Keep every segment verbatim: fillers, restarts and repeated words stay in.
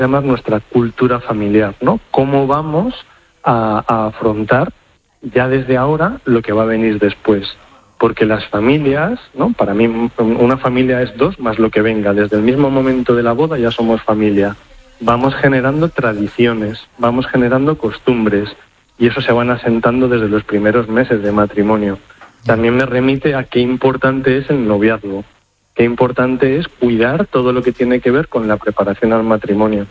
llamar nuestra cultura familiar, ¿no? Cómo vamos a, a afrontar ya desde ahora lo que va a venir después. Porque las familias, ¿no? Para mí una familia es dos más lo que venga. Desde el mismo momento de la boda ya somos familia. Vamos generando tradiciones, vamos generando costumbres y eso se van asentando desde los primeros meses de matrimonio. También me remite a qué importante es el noviazgo, qué importante es cuidar todo lo que tiene que ver con la preparación al matrimonio.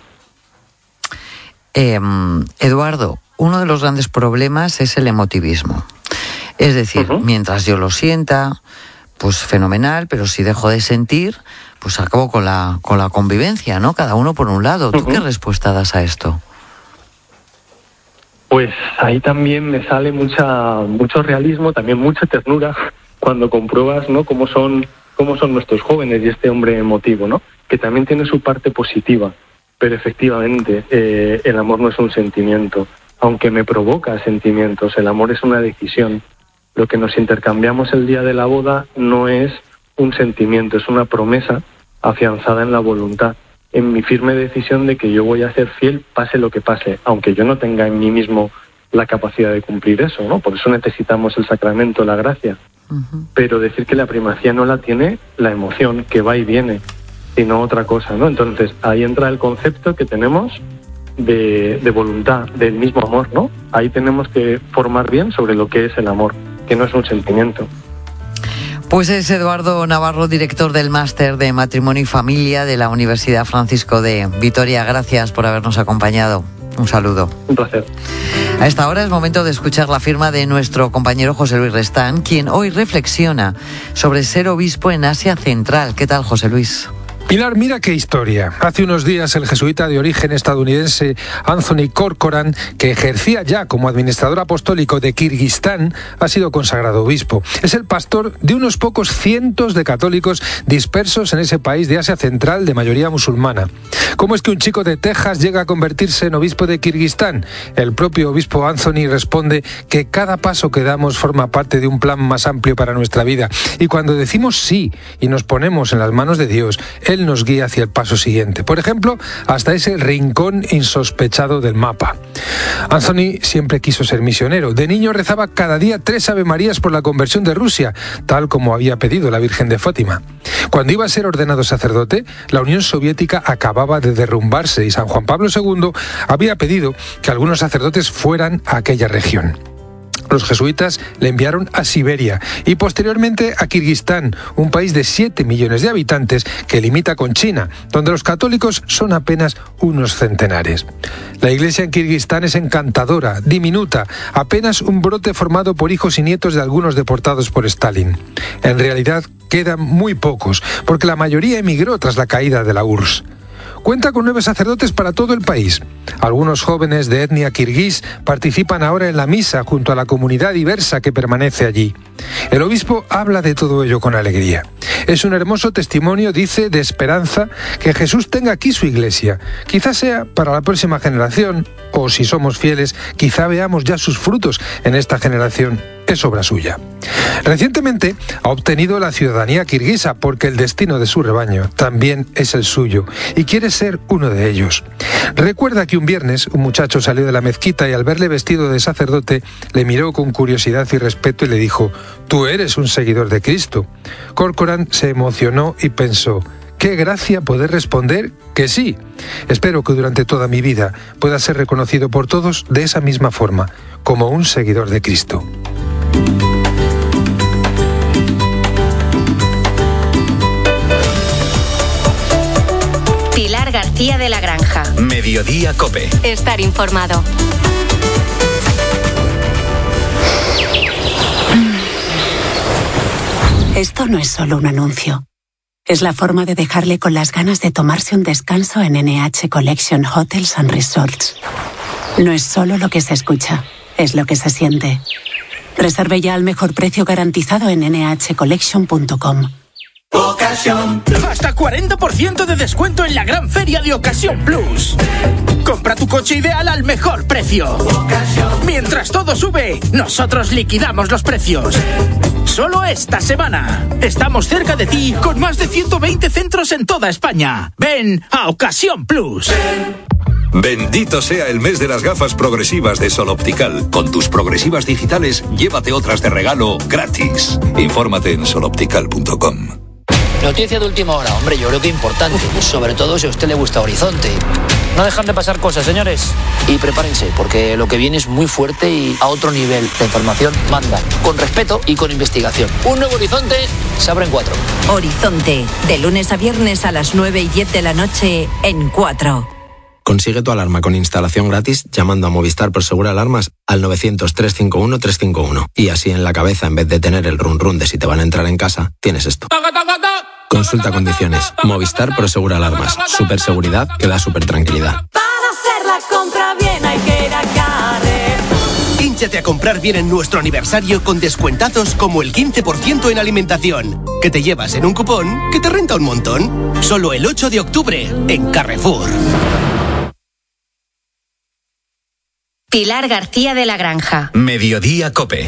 Eh, Eduardo, uno de los grandes problemas es el emotivismo. Es decir, uh-huh. mientras yo lo sienta, pues fenomenal, pero si dejo de sentir, pues acabo con la con la convivencia, ¿no? Cada uno por un lado. ¿Tú uh-huh. qué respuesta das a esto? Pues ahí también me sale mucha mucho realismo, también mucha ternura cuando compruebas, ¿no? Cómo son cómo son nuestros jóvenes y este hombre emotivo, ¿no? Que también tiene su parte positiva, pero efectivamente eh, el amor no es un sentimiento, aunque me provoca sentimientos. El amor es una decisión. Lo que nos intercambiamos el día de la boda no es un sentimiento, es una promesa afianzada en la voluntad, en mi firme decisión de que yo voy a ser fiel pase lo que pase, aunque yo no tenga en mí mismo la capacidad de cumplir eso, ¿no? Por eso necesitamos el sacramento, la gracia. Uh-huh. Pero decir que la primacía no la tiene la emoción, que va y viene, sino otra cosa, ¿no? Entonces ahí entra el concepto que tenemos de, de voluntad, del mismo amor, ¿no? Ahí tenemos que formar bien sobre lo que es el amor, que no es un sentimiento. Pues es Eduardo Navarro, director del Máster de Matrimonio y Familia de la Universidad Francisco de Vitoria. Gracias por habernos acompañado. Un saludo. Un placer. A esta hora es momento de escuchar la firma de nuestro compañero José Luis Restán, quien hoy reflexiona sobre ser obispo en Asia Central. ¿Qué tal, José Luis? Pilar, mira qué historia. Hace unos días el jesuita de origen estadounidense Anthony Corcoran, que ejercía ya como administrador apostólico de Kirguistán, ha sido consagrado obispo. Es el pastor de unos pocos cientos de católicos dispersos en ese país de Asia Central de mayoría musulmana. ¿Cómo es que un chico de Texas llega a convertirse en obispo de Kirguistán? El propio obispo Anthony responde que cada paso que damos forma parte de un plan más amplio para nuestra vida. Y cuando decimos sí y nos ponemos en las manos de Dios, Él nos guía hacia el paso siguiente. Por ejemplo, hasta ese rincón insospechado del mapa. Anthony siempre quiso ser misionero. De niño rezaba cada día tres avemarías por la conversión de Rusia, tal como había pedido la Virgen de Fátima. Cuando iba a ser ordenado sacerdote, la Unión Soviética acababa de derrumbarse y San Juan Pablo segundo había pedido que algunos sacerdotes fueran a aquella región. Los jesuitas le enviaron a Siberia y posteriormente a Kirguistán, un país de siete millones de habitantes que limita con China, donde los católicos son apenas unos centenares. La iglesia en Kirguistán es encantadora, diminuta, apenas un brote formado por hijos y nietos de algunos deportados por Stalin. En realidad quedan muy pocos, porque la mayoría emigró tras la caída de la U R S S. Cuenta con nueve sacerdotes para todo el país. Algunos jóvenes de etnia kirguís participan ahora en la misa junto a la comunidad diversa que permanece allí. El obispo habla de todo ello con alegría. Es un hermoso testimonio, dice, de esperanza que Jesús tenga aquí su iglesia. Quizás sea para la próxima generación, o si somos fieles, quizá veamos ya sus frutos en esta generación. Es obra suya. Recientemente ha obtenido la ciudadanía kirguisa porque el destino de su rebaño también es el suyo y quiere ser uno de ellos. Recuerda que un viernes un muchacho salió de la mezquita y al verle vestido de sacerdote le miró con curiosidad y respeto y le dijo: «Tú eres un seguidor de Cristo». Corcoran se emocionó y pensó: «Qué gracia poder responder que sí. Espero que durante toda mi vida pueda ser reconocido por todos de esa misma forma, como un seguidor de Cristo». Pilar García de la Granja. Mediodía COPE. Estar informado. Esto no es solo un anuncio. Es la forma de dejarle con las ganas de tomarse un descanso en N H Collection Hotels and Resorts. No es solo lo que se escucha, es lo que se siente. Reserve ya al mejor precio garantizado en ene hache collection punto com. Ocasión Plus. Hasta cuarenta por ciento de descuento en la gran feria de Ocasión Plus. Compra tu coche ideal al mejor precio. Ocasión. Mientras todo sube, nosotros liquidamos los precios. Solo esta semana. Estamos cerca de ti con más de ciento veinte centros en toda España. Ven a Ocasión Plus. Bendito sea el mes de las gafas progresivas de Sol Optical. Con tus progresivas digitales, llévate otras de regalo gratis. Infórmate en sol optical punto com. Noticia de última hora, hombre, yo creo que importante, sobre todo si a usted le gusta Horizonte. No dejan de pasar cosas, señores. Y prepárense, porque lo que viene es muy fuerte y a otro nivel. La información manda, con respeto y con investigación. Un nuevo Horizonte se abre en cuatro. Horizonte, de lunes a viernes a las nueve y diez de la noche en cuatro. Consigue tu alarma con instalación gratis llamando a Movistar Prosegur Alarmas al novecientos, trescientos cincuenta y uno, trescientos cincuenta y uno. Y así en la cabeza, en vez de tener el run run de si te van a entrar en casa, tienes esto. Consulta condiciones. Movistar Prosegur Alarmas. Superseguridad que da super tranquilidad. Para hacer la compra bien hay que ir a Carrer. Hínchate a comprar bien en nuestro aniversario con descuentazos como el quince por ciento en alimentación, que te llevas en un cupón que te renta un montón. Solo el ocho de octubre en Carrefour. Pilar García de la Granja. Mediodía Cope.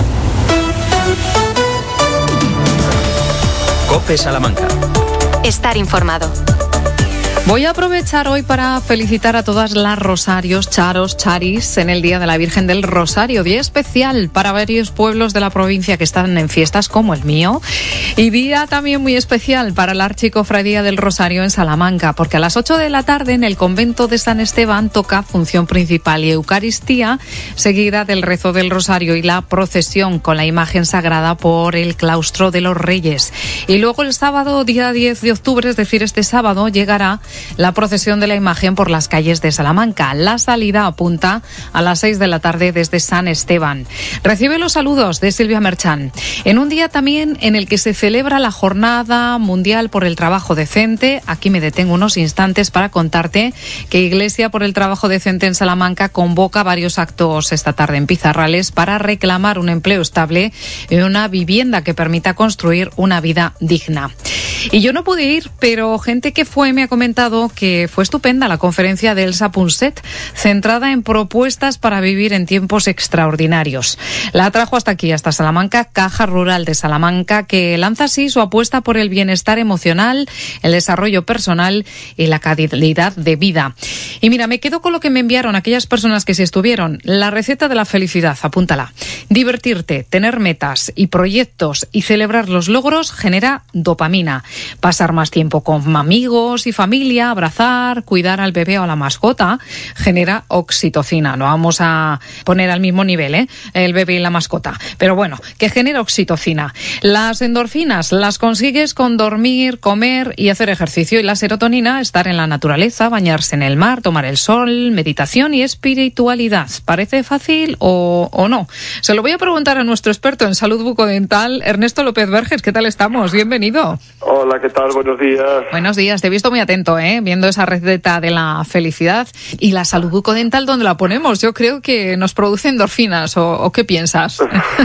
Cope Salamanca. Estar informado. Voy a aprovechar hoy para felicitar a todas las rosarios, charos, charis en el Día de la Virgen del Rosario, día especial para varios pueblos de la provincia que están en fiestas como el mío, y día también muy especial para la Archicofradía del Rosario en Salamanca, porque a las ocho de la tarde en el convento de San Esteban toca función principal y Eucaristía, seguida del rezo del Rosario y la procesión con la imagen sagrada por el claustro de los Reyes. Y luego el sábado, día diez de octubre, es decir, este sábado, llegará la procesión de la imagen por las calles de Salamanca. La salida apunta a las seis de la tarde desde San Esteban. Recibe los saludos de Silvia Merchán. En un día también en el que se celebra la Jornada Mundial por el Trabajo Decente. Aquí me detengo unos instantes para contarte que Iglesia por el Trabajo Decente en Salamanca convoca varios actos esta tarde en Pizarrales para reclamar un empleo estable y una vivienda que permita construir una vida digna. Y yo no pude ir, pero gente que fue me ha comentado que fue estupenda la conferencia de Elsa Punset, centrada en propuestas para vivir en tiempos extraordinarios. La trajo hasta aquí, hasta Salamanca, Caja Rural de Salamanca, que lanza así su apuesta por el bienestar emocional, el desarrollo personal y la calidad de vida. Y mira, me quedo con lo que me enviaron aquellas personas que sí estuvieron. La receta de la felicidad, apúntala. Divertirte, tener metas y proyectos y celebrar los logros genera dopamina. Pasar más tiempo con amigos y familia, abrazar, cuidar al bebé o a la mascota, genera oxitocina. No vamos a poner al mismo nivel, ¿eh? El bebé y la mascota. Pero bueno, que genera oxitocina. Las endorfinas las consigues con dormir, comer y hacer ejercicio. Y la serotonina, estar en la naturaleza, bañarse en el mar, tomar el sol, meditación y espiritualidad. ¿Parece fácil o, o no? Se lo voy a preguntar a nuestro experto en salud bucodental, Ernesto López Verges. ¿Qué tal estamos? Bienvenido. Hola, ¿qué tal? Buenos días. Buenos días. Te he visto muy atento, ¿eh? Viendo esa receta de la felicidad. ¿Y la salud bucodental dónde la ponemos? Yo creo que nos produce endorfinas. ¿O, o qué piensas?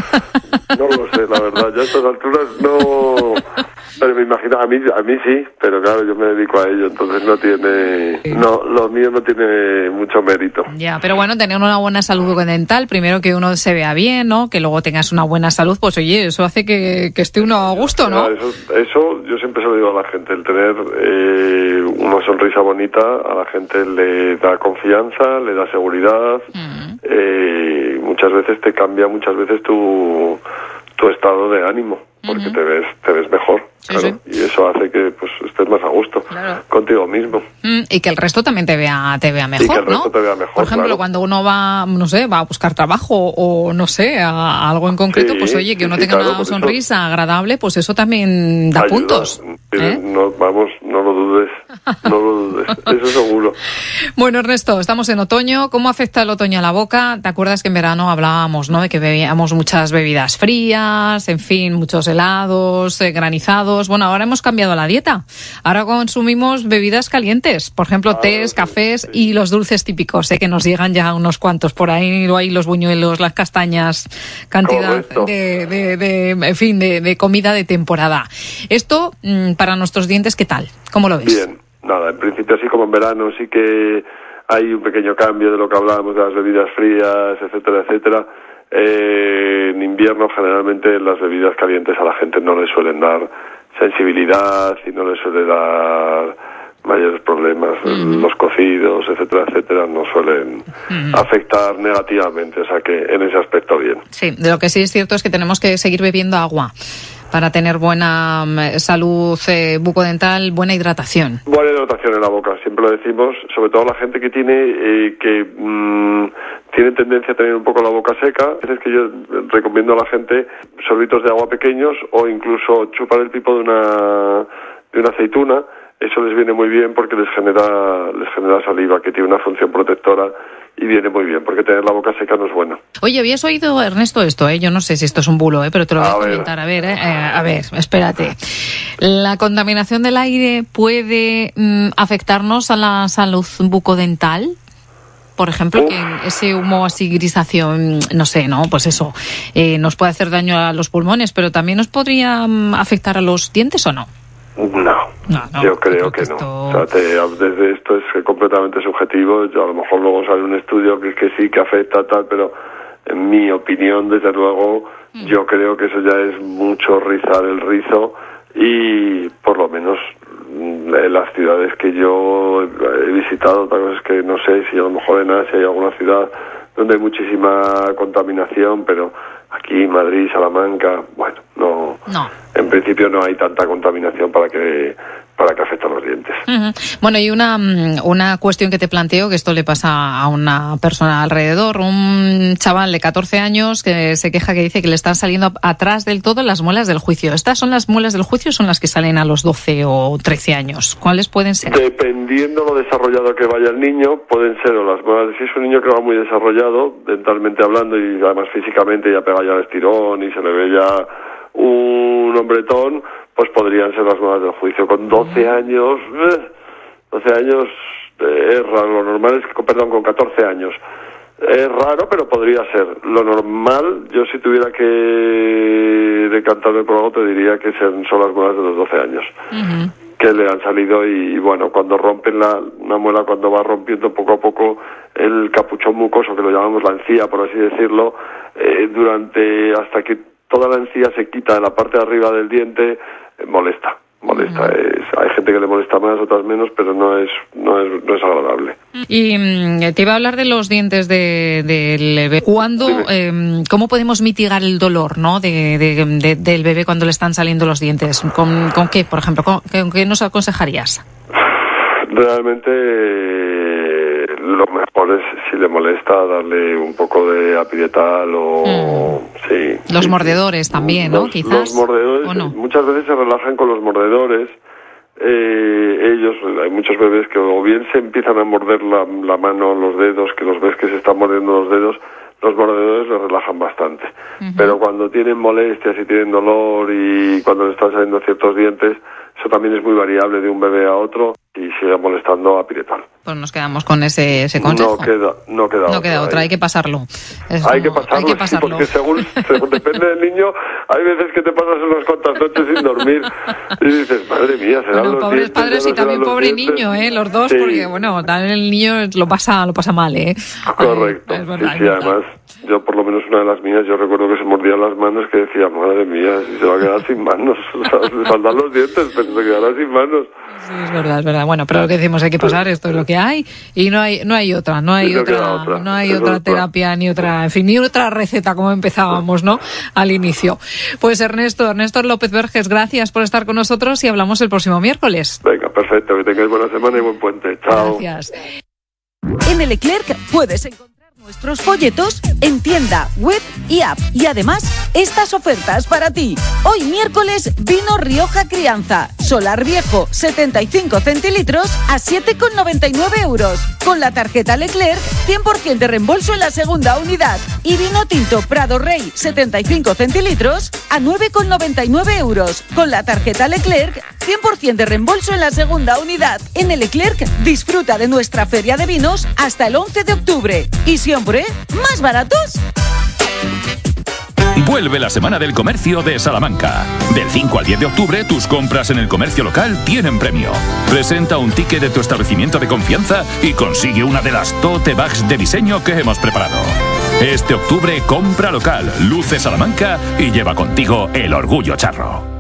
No lo sé, la verdad. Yo a estas alturas no... Pero me imagino, a mí, a mí sí, pero claro, yo me dedico a ello, entonces no tiene... No, lo mío no tiene mucho mérito. Ya, pero bueno, tener una buena salud bucodental, primero que uno se vea bien, ¿no? Que luego tengas una buena salud, pues oye, eso hace que, que esté uno a gusto, ¿no? Eso, eso yo siempre se lo digo a la gente, el tener eh, una sonrisa bonita a la gente le da confianza, le da seguridad, mm. eh, muchas veces te cambia, muchas veces tu, tu estado de ánimo, porque uh-huh. te ves te ves mejor. Sí, claro, sí. Y eso hace que pues estés más a gusto, claro, contigo mismo. Mm, y que el resto también te vea te vea mejor, y que el resto ¿no? te vea mejor, por ejemplo, claro, cuando uno va, no sé, va a buscar trabajo o no sé, a, a algo en concreto, sí, pues oye, que uno sí, tenga claro, una sonrisa eso agradable, pues eso también da ayuda, puntos. ¿Eh? No, vamos, no lo dudes, no lo dudes, eso seguro. Bueno, Ernesto, estamos en otoño. ¿Cómo afecta el otoño a la boca? ¿Te acuerdas que en verano hablábamos, ¿no?, de que bebíamos muchas bebidas frías, en fin, muchos helados, eh, granizados? Bueno, ahora hemos cambiado la dieta. Ahora consumimos bebidas calientes, por ejemplo, ah, tés, sí, cafés, sí, y los dulces típicos, ¿eh?, que nos llegan ya unos cuantos por ahí, ahí los buñuelos, las castañas, cantidad de, de, de, en fin, de, de comida de temporada. Esto, para nuestros dientes, ¿qué tal? ¿Cómo lo ves? Bien, nada, en principio así como en verano sí que hay un pequeño cambio de lo que hablábamos de las bebidas frías, etcétera, etcétera. Eh, en invierno generalmente las bebidas calientes a la gente no le suelen dar sensibilidad y no le suele dar mayores problemas. Mm. Los cocidos, etcétera, etcétera, no suelen mm. afectar negativamente, o sea que en ese aspecto bien. Sí, de lo que sí es cierto es que tenemos que seguir bebiendo agua para tener buena salud eh, bucodental, buena hidratación. Buena hidratación en la boca, siempre lo decimos, sobre todo la gente que tiene eh, que mmm, tiene tendencia a tener un poco la boca seca. Es que yo recomiendo a la gente sorbitos de agua pequeños o incluso chupar el pipo de una de una aceituna. Eso les viene muy bien porque les genera les genera saliva, que tiene una función protectora y viene muy bien, porque tener la boca seca no es bueno. Oye, ¿habías oído, Ernesto, esto? ¿eh? Yo no sé si esto es un bulo, ¿eh? Pero te lo voy a, a comentar. A ver, ¿eh? Eh, a ver, espérate. ¿La contaminación del aire puede mm, afectarnos a la salud bucodental? Por ejemplo, Uf. que ese humo así grisáceo, no sé, ¿no? Pues eso, eh, nos puede hacer daño a los pulmones, pero también nos podría mm, afectar a los dientes, ¿o no? No, no, no yo creo que, que no. Esto... O sea, te, desde esto es completamente subjetivo. Yo, a lo mejor luego sale un estudio que, que sí, que afecta, tal, pero en mi opinión, desde luego, mm. yo creo que eso ya es mucho rizar el rizo y por lo menos en las ciudades que yo he visitado, otra cosa es que no sé si a lo mejor en Asia hay alguna ciudad donde hay muchísima contaminación, pero aquí Madrid, Salamanca, bueno, no, no, en principio no hay tanta contaminación para que para que afecte a los dientes. Uh-huh. Bueno, y una una cuestión que te planteo, que esto le pasa a una persona alrededor, un chaval de catorce años que se queja, que dice que le están saliendo atrás del todo las muelas del juicio. ¿Estas son las muelas del juicio o son las que salen a los doce o trece años? ¿Cuáles pueden ser? Dependiendo lo desarrollado que vaya el niño, pueden ser o las muelas. Si es un niño que va muy desarrollado, dentalmente hablando, y además físicamente ya pega ya el estirón y se le ve ya un hombretón, pues podrían ser las muelas del juicio. Con doce años, eh, doce años eh, es raro. Lo normal es que, perdón, con catorce años. Es raro, pero podría ser. Lo normal, yo si tuviera que decantarme por algo, te diría que son las muelas de los doce años. Uh-huh. Que le han salido y, y bueno, cuando rompen la una muela, cuando va rompiendo poco a poco el capuchón mucoso, que lo llamamos la encía, por así decirlo, eh, durante hasta que toda la encía se quita de la parte de arriba del diente, eh, molesta, molesta. Uh-huh. Es, hay gente que le molesta más, otras menos, pero no es no es, no es agradable. Y mm, te iba a hablar de los dientes de, del bebé. ¿Cuándo, eh, cómo podemos mitigar el dolor, ¿no? de, de, de, del bebé cuando le están saliendo los dientes? ¿Con, con qué, por ejemplo? ¿Con, con qué nos aconsejarías? Realmente lo mejor es, si le molesta, darle un poco de apietal o... Mm. Sí. Los sí, mordedores sí. también, ¿no? Los, Quizás. Los mordedores, no? muchas veces se relajan con los mordedores. Eh, ellos, hay muchos bebés que o bien se empiezan a morder la, la mano, los dedos, que los ves que se están mordiendo los dedos, los mordedores les relajan bastante. Uh-huh. Pero cuando tienen molestias y tienen dolor y cuando le están saliendo ciertos dientes, eso también es muy variable de un bebé a otro y sigue molestando a piretal. Pues nos quedamos con ese, ese consejo. No queda, no queda no otra. queda otra, hay que pasarlo. Es hay, como, que pasarlo hay que pasarlo, sí, porque según, según depende del niño, hay veces que te pasas unas cuantas noches sin dormir y dices, madre mía, serán bueno, los pobres dientes, padres y también pobre niño, ¿eh? Los dos, sí. Porque bueno, también el niño lo pasa, lo pasa mal, ¿eh? Correcto, es verdad, sí, sí, además, yo por lo menos una de las mías, yo recuerdo que se mordían las manos, que decía, madre mía, si se va a quedar sin manos, o sea, le faltan los dientes, pero se quedará sin manos. Sí, es verdad, es verdad. Bueno, pero lo que decimos, hay que pasar, esto es lo que hay y no hay no hay otra, no hay sí, otra, otra, no hay otra terapia ni otra, en fin, ni otra receta como empezábamos, ¿no? Al inicio. Pues Ernesto, Ernesto López Verges, gracias por estar con nosotros y hablamos el próximo miércoles. Venga, perfecto, que tengáis buena semana y buen puente. Chao. Gracias. En el Leclerc puedes encontrar nuestros folletos en tienda, web y app. Y además, estas ofertas para ti. Hoy miércoles, vino Rioja Crianza. Solar Viejo, setenta y cinco centilitros a siete con noventa y nueve euros. Con la tarjeta Leclerc, cien por ciento de reembolso en la segunda unidad. Y vino tinto Prado Rey, setenta y cinco centilitros a nueve con noventa y nueve euros. Con la tarjeta Leclerc, cien por ciento de reembolso en la segunda unidad. En el Leclerc, disfruta de nuestra feria de vinos hasta el once de octubre. Y siempre, más baratos. Vuelve la Semana del Comercio de Salamanca. Del cinco al diez de octubre, tus compras en el comercio local tienen premio. Presenta un ticket de tu establecimiento de confianza y consigue una de las tote bags de diseño que hemos preparado. Este octubre compra local, luce Salamanca y lleva contigo el orgullo charro.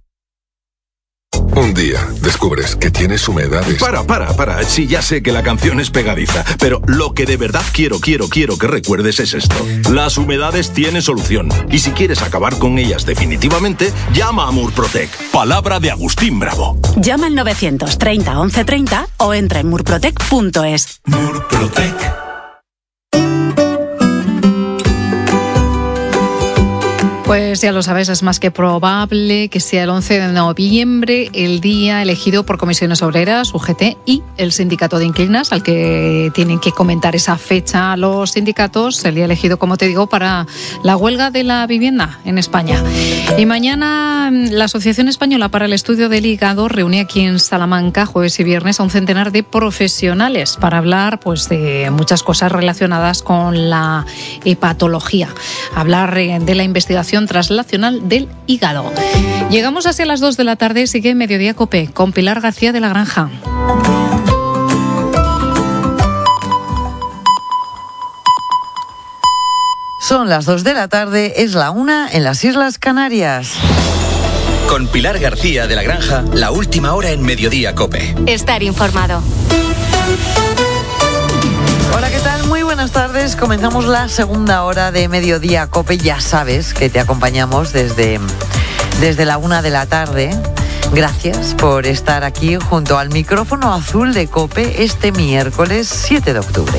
Un día descubres que tienes humedades. Para, para, para. Sí, ya sé que la canción es pegadiza, pero lo que de verdad quiero, quiero, quiero que recuerdes es esto. Las humedades tienen solución. Y si quieres acabar con ellas definitivamente, llama a Murprotec. Palabra de Agustín Bravo. Llama al novecientos treinta once treinta o entra en murprotec punto es. Murprotec. Pues ya lo sabes, es más que probable que sea el once de noviembre el día elegido por Comisiones Obreras, U G T y el Sindicato de Inquilinas, al que tienen que comentar esa fecha los sindicatos, el día elegido, como te digo, para la huelga de la vivienda en España. Y mañana la Asociación Española para el Estudio del Hígado reúne aquí en Salamanca, jueves y viernes, a un centenar de profesionales para hablar pues de muchas cosas relacionadas con la hepatología, hablar de la investigación translacional del hígado. Llegamos hacia las dos de la tarde, sigue Mediodía COPE con Pilar García de la Granja. Son las dos de la tarde, es la una en las Islas Canarias. Con Pilar García de la Granja, la última hora en Mediodía COPE. Estar informado. Hola, ¿qué tal? Muy buenas tardes. Comenzamos la segunda hora de Mediodía COPE. Ya sabes que te acompañamos desde, desde la una de la tarde. Gracias por estar aquí junto al micrófono azul de COPE este miércoles siete de octubre.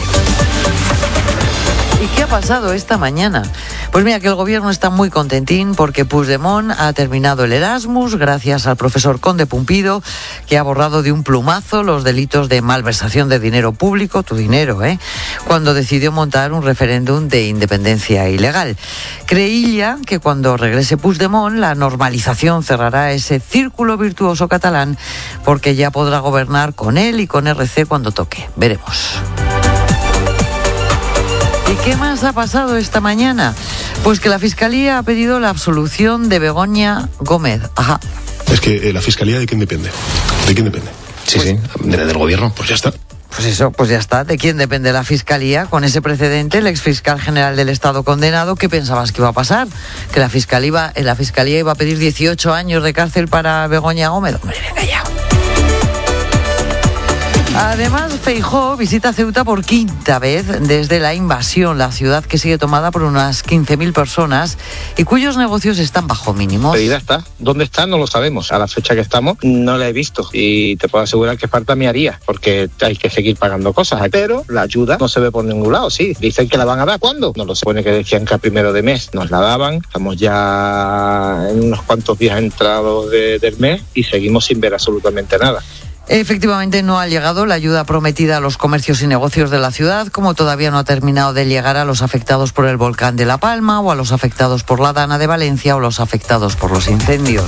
¿Y qué ha pasado esta mañana? Pues mira que el gobierno está muy contentín porque Puigdemont ha terminado el Erasmus gracias al profesor Conde Pumpido, que ha borrado de un plumazo los delitos de malversación de dinero público, tu dinero, ¿eh? Cuando decidió montar un referéndum de independencia ilegal. Creía que cuando regrese Puigdemont la normalización cerrará ese círculo virtuoso catalán porque ya podrá gobernar con él y con R C cuando toque. Veremos. ¿Y qué más ha pasado esta mañana? Pues que la Fiscalía ha pedido la absolución de Begoña Gómez. Ajá. Es que eh, la Fiscalía, ¿de quién depende? ¿De quién depende? Sí, pues, sí, de, del gobierno, pues ya está. Pues eso, pues ya está. ¿De quién depende la Fiscalía? Con ese precedente, el exfiscal general del Estado condenado, ¿qué pensabas que iba a pasar? ¿Que la Fiscalía iba, la Fiscalía iba a pedir dieciocho años de cárcel para Begoña Gómez? Hombre, venga ya. Además, Feijóo visita Ceuta por quinta vez desde la invasión, la ciudad que sigue tomada por unas quince mil personas y cuyos negocios están bajo mínimos. La medida está. ¿Dónde está? No lo sabemos. A la fecha que estamos no la he visto y te puedo asegurar que falta me haría porque hay que seguir pagando cosas. Pero la ayuda no se ve por ningún lado, sí. Dicen que la van a dar. ¿Cuándo? No lo sé. Supone que decían que a primero de mes nos la daban. Estamos ya en unos cuantos días entrados de, del mes y seguimos sin ver absolutamente nada. Efectivamente, no ha llegado la ayuda prometida a los comercios y negocios de la ciudad, como todavía no ha terminado de llegar a los afectados por el volcán de La Palma o a los afectados por la Dana de Valencia o los afectados por los incendios.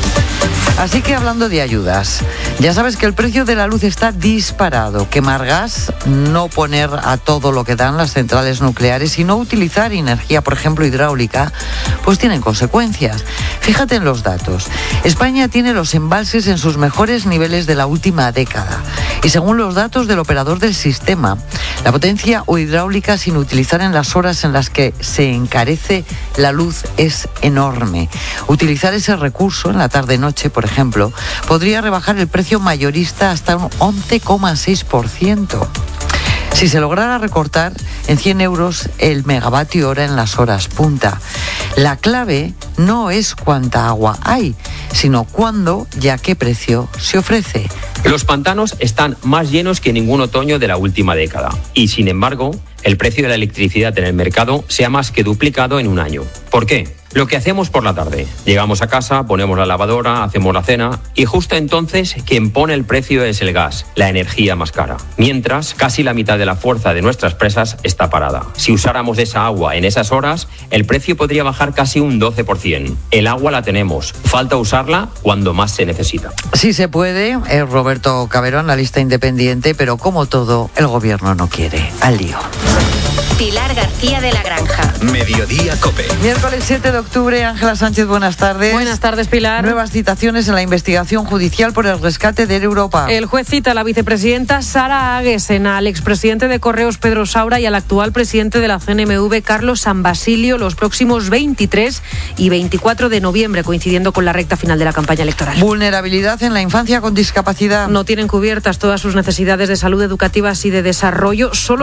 Así que hablando de ayudas, ya sabes que el precio de la luz está disparado. Quemar gas, no poner a todo lo que dan las centrales nucleares y no utilizar energía, por ejemplo, hidráulica, pues tienen consecuencias. Fíjate en los datos. España tiene los embalses en sus mejores niveles de la última década. Y según los datos del operador del sistema, la potencia o hidráulica sin utilizar en las horas en las que se encarece la luz es enorme. Utilizar ese recurso en la tarde-noche, por ejemplo, podría rebajar el precio mayorista hasta un once coma seis por ciento. Si se lograra recortar en cien euros el megavatio hora en las horas punta. La clave no es cuánta agua hay, sino cuándo y a qué precio se ofrece. Los pantanos están más llenos que ningún otoño de la última década y, sin embargo, el precio de la electricidad en el mercado se ha más que duplicado en un año. ¿Por qué? Lo que hacemos por la tarde. Llegamos a casa, ponemos la lavadora, hacemos la cena y justo entonces quien pone el precio es el gas, la energía más cara. Mientras, casi la mitad de la fuerza de nuestras presas está parada. Si usáramos esa agua en esas horas, el precio podría bajar casi un doce por ciento. El agua la tenemos, falta usarla cuando más se necesita. Sí se puede, es Roberto Cabero, analista independiente, pero como todo, el gobierno no quiere. Al lío. Pilar García de la Granja. Mediodía Cope. Miércoles siete de octubre, Ángela Sánchez, buenas tardes. Buenas tardes, Pilar. Nuevas citaciones en la investigación judicial por el rescate de Air Europa. El juez cita a la vicepresidenta Sara Aguesen, al expresidente de Correos Pedro Saura y al actual presidente de la C N M V Carlos San Basilio los próximos veintitrés y veinticuatro de noviembre, coincidiendo con la recta final de la campaña electoral. Vulnerabilidad en la infancia con discapacidad. No tienen cubiertas todas sus necesidades de salud, educativas y de desarrollo. Solo